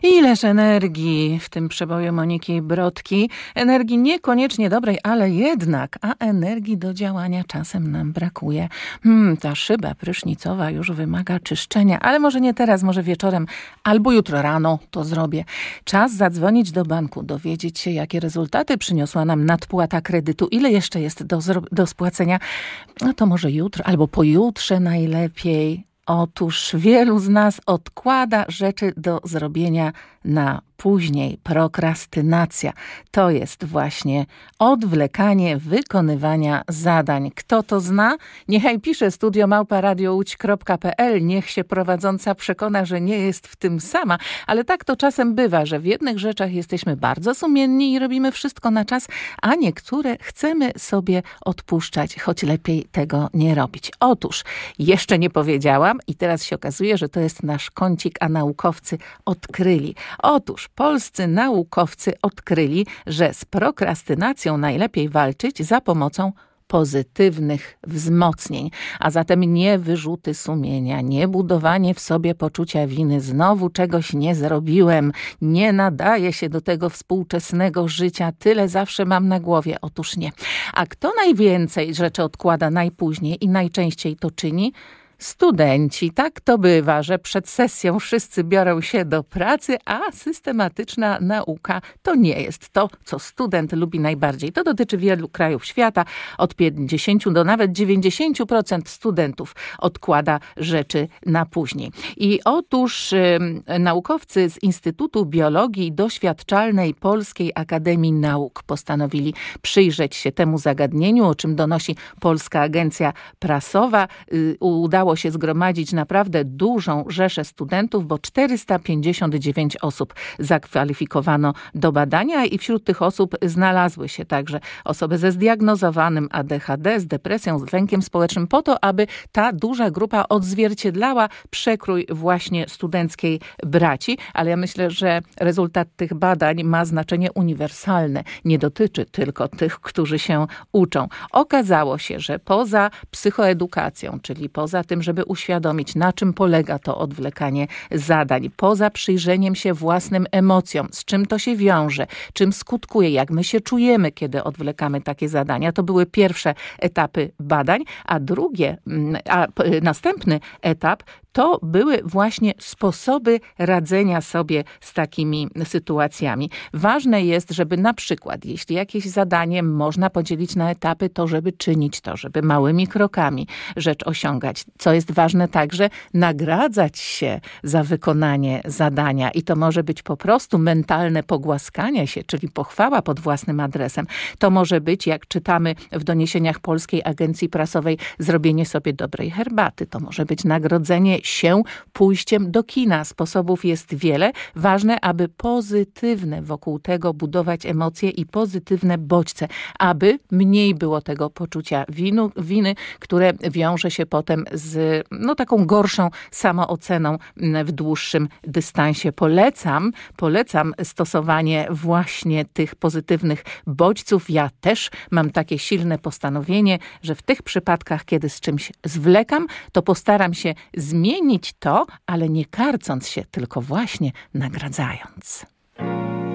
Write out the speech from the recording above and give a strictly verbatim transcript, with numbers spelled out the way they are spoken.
Ileż energii w tym przeboju Moniki Brodki. Energii niekoniecznie dobrej, ale jednak, a energii do działania czasem nam brakuje. Hmm, ta szyba prysznicowa już wymaga czyszczenia, ale może nie teraz, może wieczorem, albo jutro rano to zrobię. Czas zadzwonić do banku, dowiedzieć się, jakie rezultaty przyniosła nam nadpłata kredytu, ile jeszcze jest do, do spłacenia. No to może jutro, albo pojutrze najlepiej. Otóż wielu z nas odkłada rzeczy do zrobienia na później. Prokrastynacja to jest właśnie odwlekanie wykonywania zadań. Kto to zna? Niechaj pisze studio małpa radio łódź kropka pe el. Niech się prowadząca przekona, że nie jest w tym sama. Ale tak to czasem bywa, że w jednych rzeczach jesteśmy bardzo sumienni i robimy wszystko na czas, a niektóre chcemy sobie odpuszczać, choć lepiej tego nie robić. Otóż jeszcze nie powiedziałam i teraz się okazuje, że to jest nasz kącik, a naukowcy odkryli. Otóż polscy naukowcy odkryli, że z prokrastynacją najlepiej walczyć za pomocą pozytywnych wzmocnień, a zatem nie wyrzuty sumienia, nie budowanie w sobie poczucia winy, znowu czegoś nie zrobiłem, nie nadaje się do tego współczesnego życia, tyle zawsze mam na głowie. Otóż nie. A kto najwięcej rzeczy odkłada najpóźniej i najczęściej to czyni? Studenci. Tak to bywa, że przed sesją wszyscy biorą się do pracy, a systematyczna nauka to nie jest to, co student lubi najbardziej. To dotyczy wielu krajów świata. Od pięćdziesięciu do nawet dziewięćdziesięciu procent studentów odkłada rzeczy na później. I otóż y, naukowcy z Instytutu Biologii Doświadczalnej Polskiej Akademii Nauk postanowili przyjrzeć się temu zagadnieniu, o czym donosi Polska Agencja Prasowa. Y, udało się zgromadzić naprawdę dużą rzeszę studentów, bo czterysta pięćdziesiąt dziewięć osób zakwalifikowano do badania i wśród tych osób znalazły się także osoby ze zdiagnozowanym a de ha de, z depresją, z lękiem społecznym, po to, aby ta duża grupa odzwierciedlała przekrój właśnie studenckiej braci. Ale ja myślę, że rezultat tych badań ma znaczenie uniwersalne. Nie dotyczy tylko tych, którzy się uczą. Okazało się, że poza psychoedukacją, czyli poza tym, żeby uświadomić, na czym polega to odwlekanie zadań, poza przyjrzeniem się własnym emocjom, z czym to się wiąże, czym skutkuje, jak my się czujemy, kiedy odwlekamy takie zadania. To były pierwsze etapy badań, a drugie, a następny etap to były właśnie sposoby radzenia sobie z takimi sytuacjami. Ważne jest, żeby na przykład, jeśli jakieś zadanie można podzielić na etapy, to żeby czynić to, żeby małymi krokami rzecz osiągać. Co jest ważne także, nagradzać się za wykonanie zadania i to może być po prostu mentalne pogłaskanie się, czyli pochwała pod własnym adresem. To może być, jak czytamy w doniesieniach Polskiej Agencji Prasowej, zrobienie sobie dobrej herbaty. To może być nagrodzenie się pójściem do kina. Sposobów jest wiele. Ważne, aby pozytywne wokół tego budować emocje i pozytywne bodźce, aby mniej było tego poczucia winu, winy, które wiąże się potem z no, taką gorszą samooceną w dłuższym dystansie. Polecam, polecam stosowanie właśnie tych pozytywnych bodźców. Ja też mam takie silne postanowienie, że w tych przypadkach, kiedy z czymś zwlekam, to postaram się zmienić to, ale nie karcąc się, tylko właśnie nagradzając.